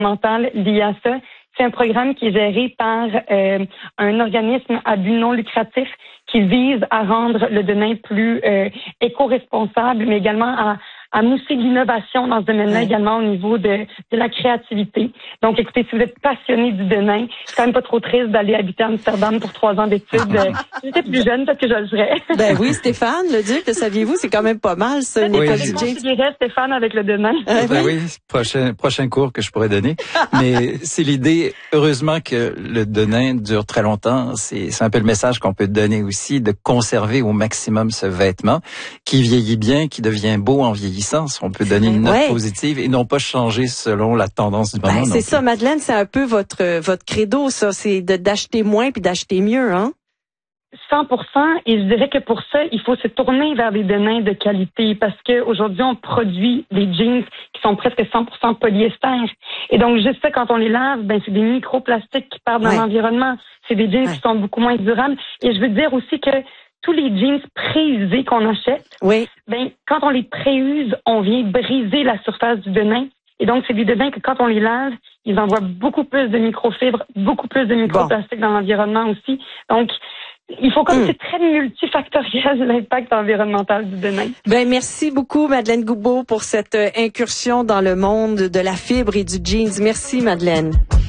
environnementale liée à ça. C'est un programme qui est géré par un organisme à but non lucratif qui vise à rendre le Denain plus éco-responsable, mais également à mousser l'innovation dans ce domaine-là, également au niveau de la créativité. Donc, écoutez, si vous êtes passionné du Denain, c'est quand même pas trop triste d'aller habiter à Amsterdam pour 3 ans d'études. Si j'étais plus jeune, peut-être que je le ferais. Ben oui, Stéphane, le Duc, le saviez-vous, c'est quand même pas mal, ça, une école du James. Je dirais Stéphane avec le Denain. Oui, prochain cours que je pourrais donner. Mais c'est l'idée, heureusement que le Denain dure très longtemps. C'est un peu le message qu'on peut donner aussi, de conserver au maximum ce vêtement qui vieillit bien, qui devient beau en vieillissant. On peut donner une note positive et non pas changer selon la tendance du moment. C'est ça, Madeleine, c'est un peu votre credo, ça, c'est d'acheter moins puis d'acheter mieux, hein? 100%, et je dirais que pour ça, il faut se tourner vers des Denains de qualité parce que aujourd'hui on produit des jeans qui sont presque 100% polyester. Et donc juste ça, quand on les lave, c'est des microplastiques qui partent dans l'environnement. C'est des jeans qui sont beaucoup moins durables. Et je veux dire aussi que tous les jeans préusés qu'on achète, quand on les préuse, on vient briser la surface du Denain. Et donc, c'est des Denains que quand on les lave, ils envoient beaucoup plus de microfibres, beaucoup plus de microplastiques dans l'environnement aussi. Donc, il faut c'est très multifactoriel l'impact environnemental du Denain. Merci beaucoup, Madeleine Goubeau, pour cette incursion dans le monde de la fibre et du jeans. Merci, Madeleine.